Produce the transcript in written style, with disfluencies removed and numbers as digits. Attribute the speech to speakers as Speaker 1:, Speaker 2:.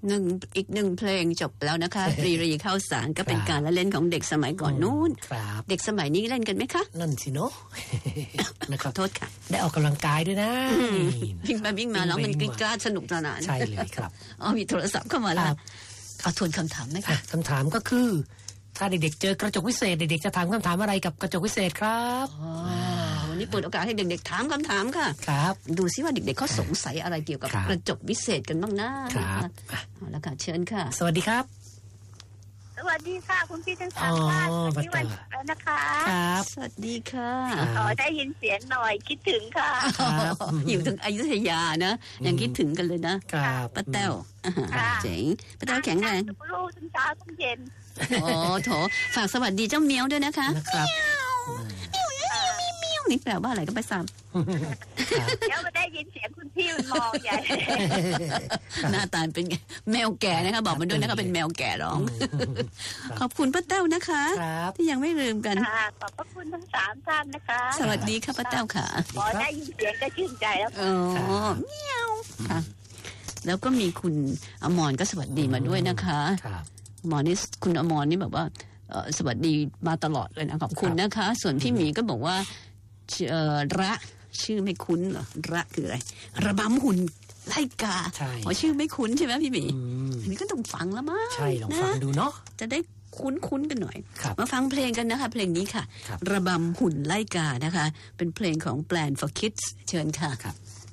Speaker 1: อีกหนึ่งเพลงจบแล้วนะคะรีเข้าสารก็เป็นการละเล่นของเด็กสมัยก่อนนู้นเด็กสมัยนี้เล่นกันไหมคะ
Speaker 2: นั่นสิเนาะ
Speaker 1: ขอโทษค่ะ
Speaker 2: ได้ออกกำลังกายด้วยนะ
Speaker 1: วิ่งไปวิ่งมาแล้วมันกล้าสนุกสนาน
Speaker 2: ใช่เลยครับ
Speaker 1: มีโทรศัพท์เข้ามาแล้วเอาทวนคำถามไหมคะ
Speaker 2: คำถามก็คือถ้าเด็กๆเจอกระจกวิเศษเด็กๆจะถามคำถามอะไรกับกระจกวิเศษครับ
Speaker 1: วันนี้เปิดโอกาสให้เด็กๆถามคำถามค่ะ
Speaker 2: ครับ
Speaker 1: ดูซิว่าเด็กๆเขาสงสัยอะไรเกี่ยวกับกระจกวิเศษกันบ้างนะครับเอาละค่ะเชิญค่ะ
Speaker 2: สวัสดีครับ
Speaker 3: สวัสดีค่ะคุณพี่ทั้งสามท่านสวัสดีวันนะคะ
Speaker 2: ครับ
Speaker 1: สวัสดีค่ะ
Speaker 3: ได้ยินเสียงหน่อยคิดถึงค่ะ
Speaker 1: อยู่ถึงอยุธยานะยังคิดถึงกันเลยนะป้าแต้วเจ๋งป้าแต้วแข็งแรง
Speaker 3: ลูกทั้งเช้าทั้งเย็น
Speaker 1: โอ้โถฝากสวัสดีเจ้าเมียวด้วยนะคะ
Speaker 2: ครับ
Speaker 1: นี่แปลว่าอะไรก็ไปซ้
Speaker 3: ำแล้วก็ได้ยินเสียงคุณพี่มันมองใหญ่
Speaker 1: หน้าตาเป็นแมวแก่นะคะบอกมันด้วยนะคะเป็นแมวแก่ร้องขอบคุณป้าแต้วนะคะที่ยังไม่ลืมกัน
Speaker 3: ขอบพระคุณทั้งสามท่านนะคะ
Speaker 1: สวัสดีค่ะป้าแต้วค่ะ
Speaker 3: พอได้ยินเสียงก็ชื่นใจแล้ว
Speaker 1: เมียวค่ะแล้วก็มีคุณอมรก็สวัสดีมาด้วยนะคะหมอนี่คุณอมรนี่แบบว่าสวัสดีมาตลอดเลยนะขอบคุณนะคะส่วนพี่หมีก็บอกว่าระชื่อไม่คุ้นเหรอระคืออะไรระบำหุ่นไล่กาชื่อไม่คุ้นใช่ไหมพี่หมีอันนี้ก็ต้องฟังแล้วมั้ง
Speaker 2: ใช่ลองฟังดูเนาะ
Speaker 1: จะได้คุ้นกันหน่อยมาฟังเพลงกันนะคะเพลงนี้ค่ะระบำหุ่นไล่กานะคะเป็นเพลงของ Plan for Kids เชิญค่ะ